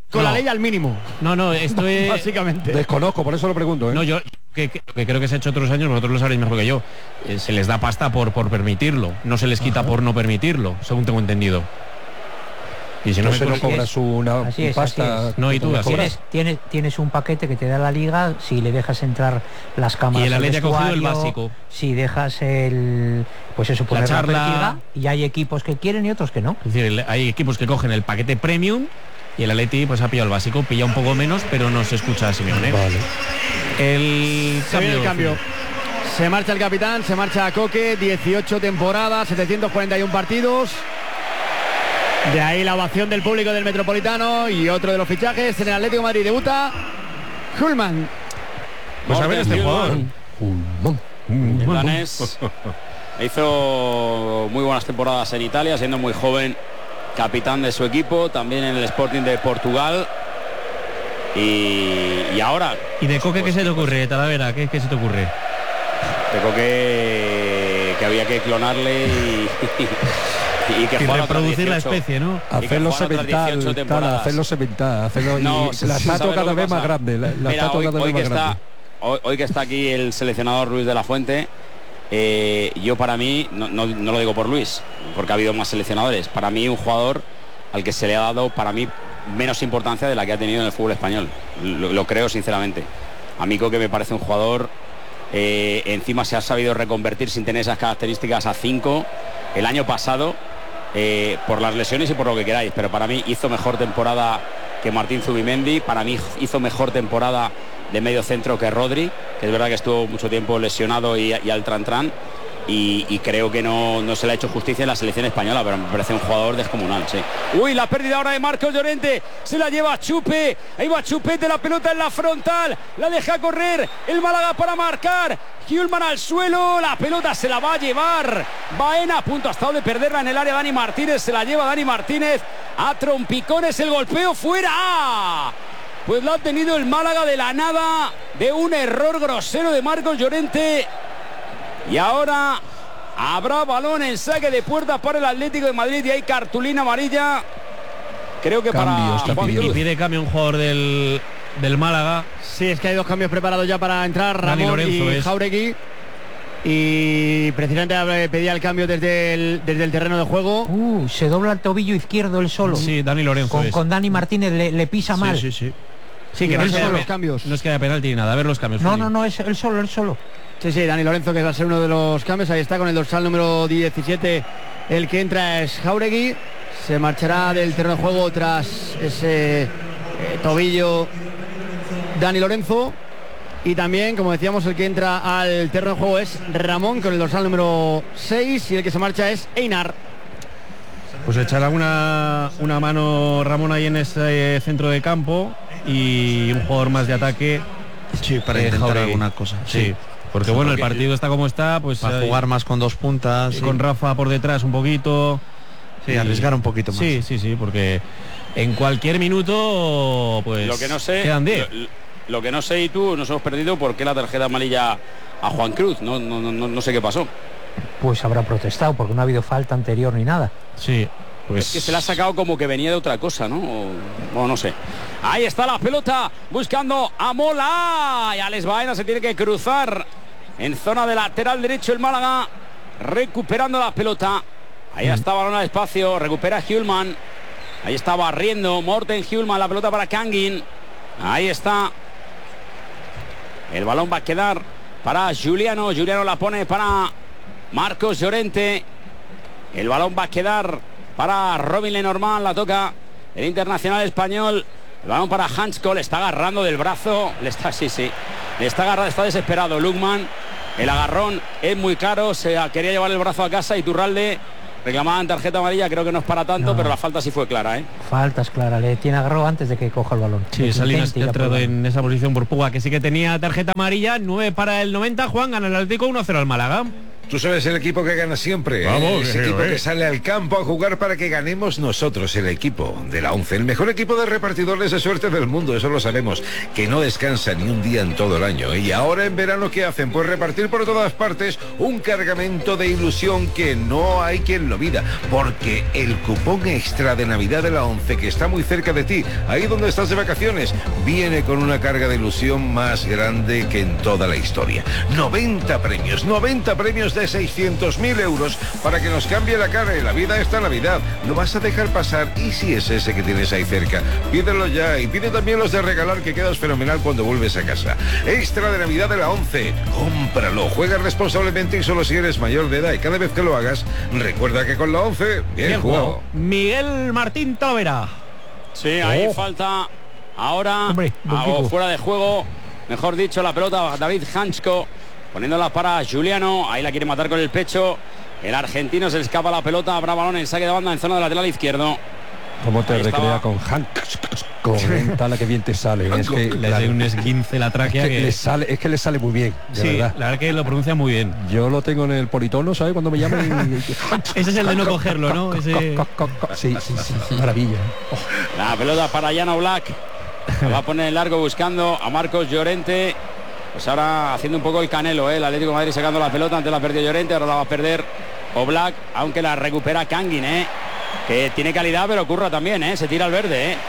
con la ley al mínimo. No, esto es... Básicamente. Desconozco, por eso lo pregunto, ¿eh? No, yo que creo que se ha hecho otros años, vosotros lo sabréis mejor que yo. Se les da pasta por permitirlo, no se les quita por no permitirlo, según tengo entendido. Y si no se no cobras una pasta. No, y tú tienes un paquete que te da la liga si le dejas entrar las cámaras. Y el Atleti ha cogido el básico. Si dejas el, pues eso, poner la charla, y hay equipos que quieren y otros que no. Es decir, hay equipos que cogen el paquete premium y el Atleti pues ha pillado el básico, pilla un poco menos, pero no se escucha a Simeone. Vale. El cambio. Se marcha el capitán, se marcha Coque, 18 temporadas, 741 partidos. De ahí la ovación del público del Metropolitano y otro de los fichajes en el Atlético de Madrid debuta Hjulmand. Pues a ver este jugador. El danés hizo muy buenas temporadas en Italia, siendo muy joven, capitán de su equipo, también en el Sporting de Portugal. Y ahora... ¿Y de Coque qué se te ocurre, Talavera? ¿Qué se te ocurre? De Coque que había que clonarle y que reproducir la especie, ¿no? Hacerlo semental, hacerlo no, y la estatua cada vez más grande. La estatua cada vez más grande. Hoy que está aquí el seleccionador Luis de la Fuente, yo para mí, no lo digo por Luis, porque ha habido más seleccionadores, para mí un jugador al que se le ha dado, para mí, menos importancia de la que ha tenido en el fútbol español. Lo creo sinceramente. A mí Coque me parece un jugador, encima se ha sabido reconvertir sin tener esas características a 5 el año pasado. Por las lesiones y por lo que queráis, pero para mí hizo mejor temporada que Martín Zubimendi, para mí hizo mejor temporada de medio centro que Rodri, que es verdad que estuvo mucho tiempo lesionado y al tran y creo que no se le ha hecho justicia en la selección española, pero me parece un jugador descomunal, sí. Uy, la pérdida ahora de Marcos Llorente, se la lleva Chupe, ahí va Chupete, la pelota en la frontal, la deja correr el Málaga para marcar, Hjulmand al suelo, la pelota se la va a llevar Baena, a punto ha estado de perderla en el área Dani Martínez, se la lleva Dani Martínez a trompicones, el golpeo fuera. Pues lo ha tenido el Málaga de la nada, de un error grosero de Marcos Llorente. Y ahora habrá balón en saque de puerta para el Atlético de Madrid y hay cartulina amarilla. Creo que cambios, para Juan Cruz. Y pide cambio un jugador del Málaga. Sí, es que hay dos cambios preparados ya para entrar, Ramón y Jáuregui. Y precisamente pedía el cambio desde el terreno de juego. Se dobla el tobillo izquierdo el solo. Sí, Dani Lorenzo. Con Dani Martínez le pisa mal. Sí, que no es los cambios. No es que haya penalti ni nada, a ver los cambios. No, es el solo. Sí, Dani Lorenzo, que va a ser uno de los cambios. Ahí está con el dorsal número 17. El que entra es Jáuregui. Se marchará del terreno de juego tras ese tobillo Dani Lorenzo. Y también, como decíamos, el que entra al terreno de juego es Ramón con el dorsal número 6. Y el que se marcha es Einar. Pues echará una mano Ramón ahí en ese centro de campo. Y un jugador más de ataque. Sí, para intentar Jáuregui. alguna cosa. Sí. Porque bueno, el partido está como está, pues para jugar más con dos puntas, con Rafa por detrás un poquito, arriesgar un poquito más. Sí, porque en cualquier minuto pues lo que no sé, quedan 10. Lo que no sé y tú nos hemos perdido por qué la tarjeta amarilla a Juan Cruz, no sé qué pasó. Pues habrá protestado porque no ha habido falta anterior ni nada. Sí. Pues... Es que se la ha sacado como que venía de otra cosa, ¿no? O no sé. Ahí está la pelota buscando a Mola. Y Alex Baena se tiene que cruzar en zona de lateral derecho el Málaga, recuperando la pelota. Ahí está balón al espacio, recupera Hjulmand. Ahí está barriendo Morten Hjulmand, la pelota para Kangin. Ahí está. El balón va a quedar para Juliano. Juliano la pone para Marcos Llorente. El balón va a quedar para Robin Lenormand, la toca el internacional español. El balón para Hansko, le está agarrando del brazo. Le está agarrando, está desesperado Lukman. El agarrón es muy caro, se quería llevar el brazo a casa. Iturralde reclamaban tarjeta amarilla, creo que no es para tanto, pero la falta sí fue clara, ¿eh? Falta es clara, le tiene agarrado antes de que coja el balón. Sí, Salinas ha entrado en esa posición por Puga, que sí que tenía tarjeta amarilla. 9 para el 90, Juan, gana el Atlético 1-0 al Málaga. Tú sabes, el equipo que gana siempre. Vamos, ese equipo que sale al campo a jugar para que ganemos nosotros, el equipo de la ONCE, el mejor equipo de repartidores de suerte del mundo, eso lo sabemos, que no descansa ni un día en todo el año. Y ahora en verano, ¿qué hacen? Pues repartir por todas partes un cargamento de ilusión que no hay quien lo mida, porque el cupón extra de Navidad de la ONCE, que está muy cerca de ti, ahí donde estás de vacaciones, viene con una carga de ilusión más grande que en toda la historia. 90 premios de 600.000 euros para que nos cambie la cara y la vida esta Navidad. ¿Lo vas a dejar pasar? ¿Y si es ese que tienes ahí cerca? Pídelo ya y pide también los de regalar, que quedas fenomenal cuando vuelves a casa. Extra de Navidad de la ONCE. Cómpralo, juega responsablemente y solo si eres mayor de edad, y cada vez que lo hagas, recuerda que con la ONCE, bien jugado. Miguel Martín Tavera. Sí, hay falta ahora. Hombre, fuera de juego, mejor dicho, la pelota David Hansko, poniéndola para Juliano, ahí la quiere matar con el pecho, el argentino se le escapa la pelota, habrá balón en saque de banda en zona de lateral izquierdo. ¿Cómo te Ahí recrea estaba. con Hank? Comenta la que bien te sale. Es que Le doy un esguince la tráquea es que le sale muy bien, de sí, verdad. la verdad que lo pronuncia muy bien. Yo lo tengo en el politono, ¿sabes? Cuando me llaman. Ese es el de no cogerlo, ¿no? Ese... Sí, maravilla. La pelota para Jan Oblak, la va a poner en largo buscando a Marcos Llorente. Pues ahora haciendo un poco el Canelo, el Atlético de Madrid sacando la pelota, antes la perdió Llorente, ahora la va a perder Oblak, aunque la recupera Kangin, que tiene calidad, pero Curra también, se tira al verde,